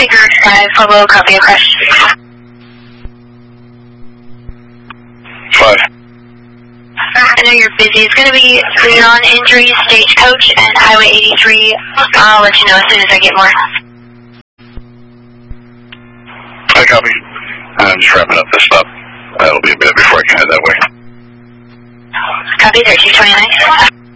Baker 5, Pablo, copy, crash. 5. I know you're busy. It's going to be non-injury Stagecoach and Highway 83. I'll let you know as soon as I get more. I copy. I'm just wrapping up this stop. That'll be a bit before I can head that way. Copy, 1329.